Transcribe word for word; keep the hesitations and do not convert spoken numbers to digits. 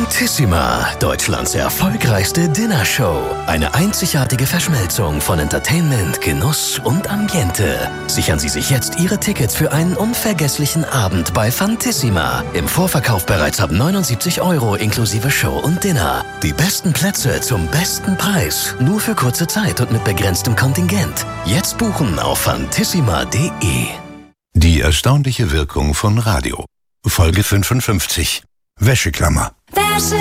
Fantissima, Deutschlands erfolgreichste Dinnershow. Eine einzigartige Verschmelzung von Entertainment, Genuss und Ambiente. Sichern Sie sich jetzt Ihre Tickets für einen unvergesslichen Abend bei Fantissima. Im Vorverkauf bereits ab neunundsiebzig Euro inklusive Show und Dinner. Die besten Plätze zum besten Preis. Nur für kurze Zeit und mit begrenztem Kontingent. Jetzt buchen auf fantissima punkt de. Die erstaunliche Wirkung von Radio. Folge fünfundfünfzig. Wäscheklammer.